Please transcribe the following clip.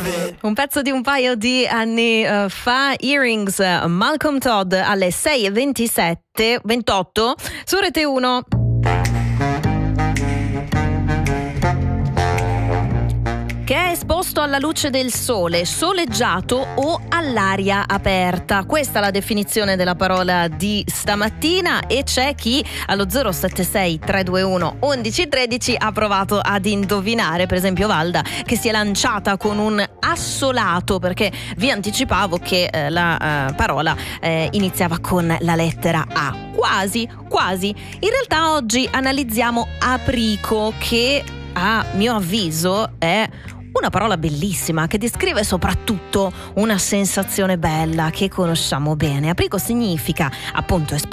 Un pezzo di un paio di anni fa, Earrings, Malcolm Todd alle 6:28 su Rete 1. Che è esposto alla luce del sole, soleggiato o all'aria aperta. Questa è la definizione della parola di stamattina e c'è chi allo 076 321 1113 ha provato ad indovinare, per esempio Valda, che si è lanciata con un assolato, perché vi anticipavo che la parola iniziava con la lettera A. Quasi. In realtà oggi analizziamo aprico, che a mio avviso è una parola bellissima che descrive soprattutto una sensazione bella che conosciamo bene. Aprico significa appunto